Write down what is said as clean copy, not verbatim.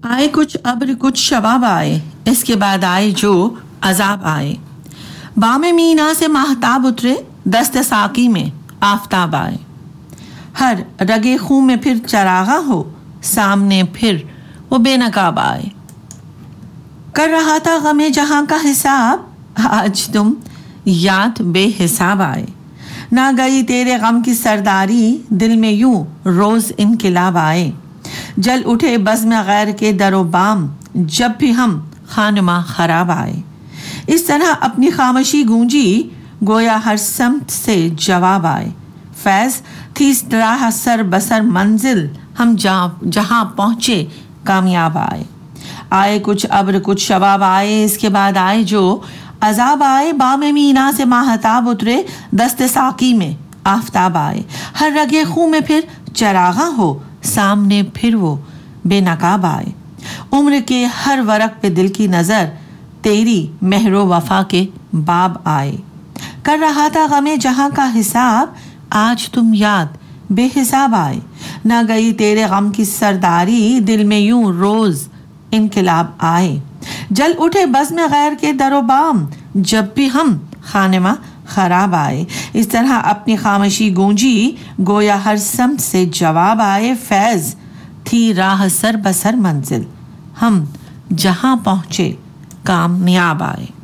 آئے کچھ ابر کچھ شباب آئے، اس کے بعد آئے جو عذاب آئے۔ بام مینا سے ماہتاب اترے، دست ساقی میں آفتاب آئے۔ ہر رگے خون میں پھر چراغاں ہو، سامنے پھر وہ بے نقاب آئے۔ کر رہا تھا غم جہاں کا حساب، آج تم یاد بے حساب آئے۔ نہ گئی تیرے غم کی سرداری، دل میں یوں روز انقلاب آئے۔ جل اٹھے بزم غیر کے در و بام، جب بھی ہم خانماں خراب آئے۔ اس طرح اپنی خاموشی گونجی، گویا ہر سمت سے جواب آئے۔ فیض تھی راہ سر بسر منزل، ہم جہاں پہنچے کامیاب آئے۔ آئے کچھ ابر کچھ شباب آئے، اس کے بعد آئے جو عذاب آئے۔ بام مینا سے ماہتاب اترے، دست ساقی میں آفتاب آئے۔ ہر رگے خوں میں پھر چراغاں ہو، سامنے پھر وہ بے نقاب آئے۔ عمر کے ہر ورق پہ دل کی نظر، تیری مہر و وفا کے باب آئے۔ کر رہا تھا غم جہاں کا حساب، آج تم یاد بے حساب آئے۔ نہ گئی تیرے غم کی سرداری، دل میں یوں روز انقلاب آئے۔ جل اٹھے بزم غیر کے در و بام، جب بھی ہم خانماں خراب آئے۔ اس طرح اپنی خاموشی گونجی، گویا ہر سمت سے جواب آئے۔ فیض تھی راہ سر بسر منزل، ہم جہاں پہنچے کامیاب آئے۔